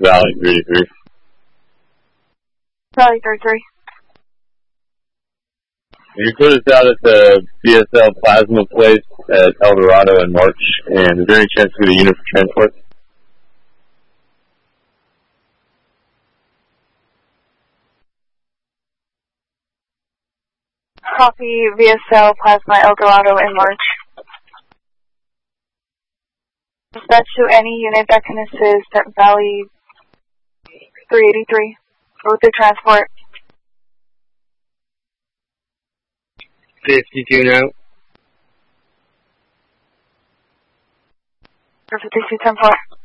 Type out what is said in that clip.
Valley 33. Valley 33. You put us out at the BSL Plasma place at El Dorado in March, and is there any chance we get a unit for transport? Copy VSL Plasma El Dorado in March. Dispatch to any unit that can assist at Valley 383 with the transport. 52 now. For 52 10-4.